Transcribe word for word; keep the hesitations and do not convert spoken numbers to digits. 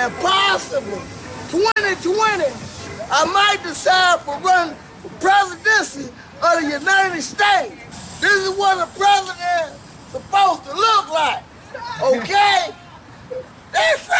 and possibly twenty twenty, I might decide for running for presidency of the United States. This is what a president is supposed to look like, okay? That's